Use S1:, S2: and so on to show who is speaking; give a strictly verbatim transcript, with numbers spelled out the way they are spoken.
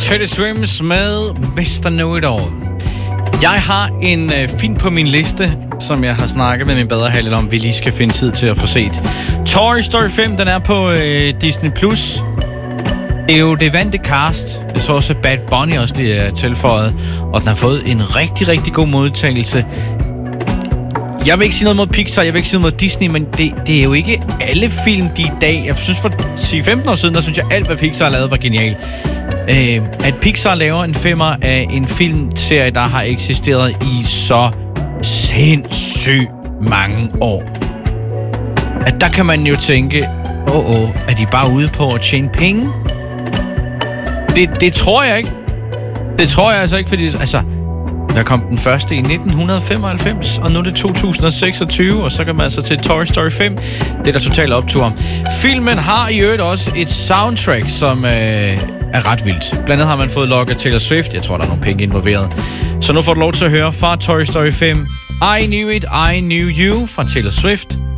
S1: Teddy Swims med mister Know-It-All. Jeg har en øh, film på min liste, som jeg har snakket med min bedre halvdel om, vi lige skal finde tid til at få set. Toy Story fem, den er på øh, Disney plus. Det er jo det vante cast. Jeg så også, at Bad Bunny også lige er tilføjet, og den har fået en rigtig, rigtig god modtagelse. Jeg vil ikke sige noget mod Pixar, jeg vil ikke sige noget mod Disney, men det, det er jo ikke alle film, de i dag... Jeg synes for ti femten år siden, der synes jeg, alt hvad Pixar har lavet var genialt. Øh, at Pixar laver en femmer af en filmserie, der har eksisteret i så sindssygt mange år. At der kan man jo tænke, åh, oh, oh, er de bare ude på at tjene penge? Det, det tror jeg ikke. Det tror jeg altså ikke, fordi... Altså, der kom den første i nitten femoghalvfems, og nu er det to tusind og seksogtyve, og så kan man altså til Toy Story fem. Det er der totalt optur. Filmen har i øvrigt også et soundtrack, som øh, er ret vildt. Blandt andet har man fået logget Taylor Swift. Jeg tror, der er nogle penge involveret. Så nu får du lov til at høre fra Toy Story fem. I Knew It, I Knew You fra Taylor Swift.